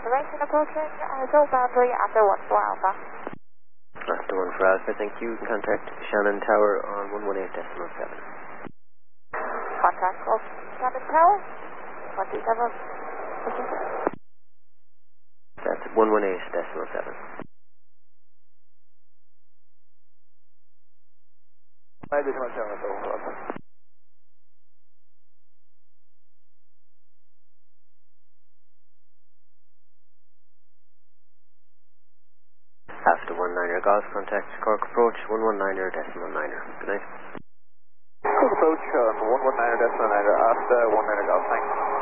confirmation approaching zone boundary after 1 for Alpha. After 1 for Alpha, thank you. Contact Shannon Tower on 118.7. Contact of Shannon Tower, 27. That's 118.7. After 19er Golf, contact Cork Approach 119er.9er. Good night. Cork Approach 119er.9er after 19er Golf, thanks.